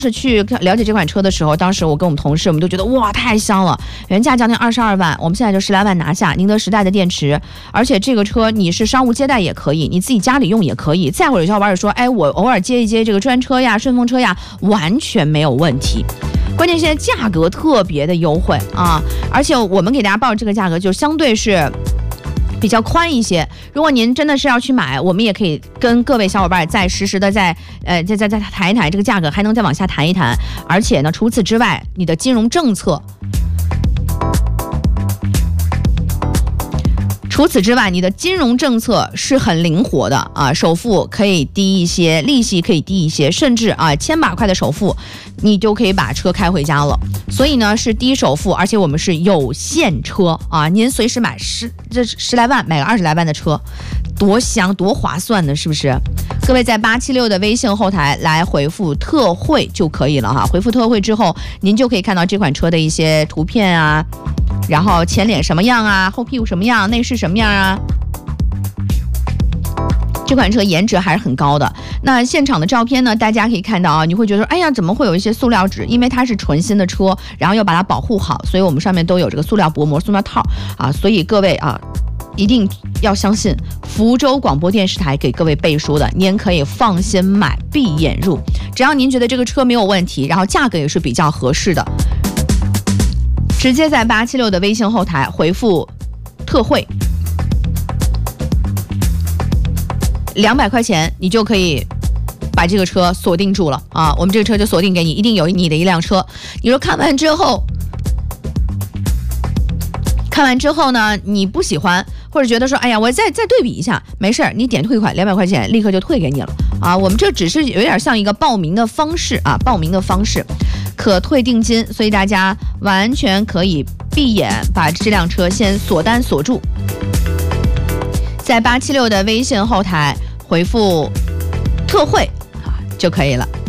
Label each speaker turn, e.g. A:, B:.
A: 是去了解这款车的时候，当时我跟我们同事，我们都觉得哇太香了，原价将近22万，我们现在就10来万拿下，宁德时代的电池，而且这个车你是商务接待也可以，你自己家里用也可以。再或者有小伙伴说，哎，我偶尔接一接这个专车呀、顺风车呀，完全没有问题。关键现在价格特别的优惠啊，而且我们给大家报这个价格就相对是比较宽一些。如果您真的是要去买，我们也可以跟各位小伙伴再实时的再谈一谈这个价格，还能再往下谈一谈。而且呢，除此之外，你的金融政策。除此之外，你的金融政策是很灵活的啊，首付可以低一些，利息可以低一些，甚至啊1000把块的首付，你就可以把车开回家了。所以呢是低首付，而且我们是有限车啊，您随时买10来万，买个20来万的车，多香多划算呢，是不是？各位在876的微信后台来回复特惠就可以了哈，回复特惠之后，您就可以看到这款车的一些图片啊。然后前脸什么样啊，后屁股什么样，内饰什么样啊？这款车颜值还是很高的。那现场的照片呢，大家可以看到啊，你会觉得哎呀，怎么会有一些塑料纸？因为它是纯新的车，然后要把它保护好，所以我们上面都有这个塑料薄膜、塑料套啊。所以各位啊，一定要相信福州广播电视台给各位背书的，您可以放心买，闭眼入。只要您觉得这个车没有问题，然后价格也是比较合适的。直接在876的微信后台回复特惠，200块钱你就可以把这个车锁定住了啊！我们这个车就锁定给你，一定有你的一辆车。你说看完之后呢，你不喜欢，或者觉得说，哎呀，我再对比一下，没事儿，你点退款200块钱，立刻就退给你了啊！我们这只是有点像一个报名的方式啊，可退定金，所以大家完全可以闭眼把这辆车先锁单锁住，在876的微信后台回复特惠啊就可以了。